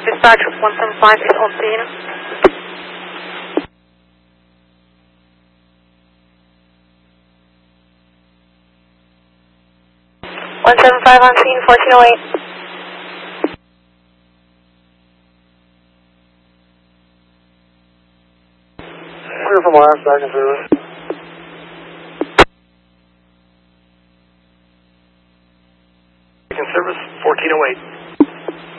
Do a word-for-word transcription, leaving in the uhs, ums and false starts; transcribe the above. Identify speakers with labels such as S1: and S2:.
S1: Dispatch one seven five is on scene. one seven five on scene, fourteen oh eight.
S2: Clear from last second service. Service fourteen oh eight.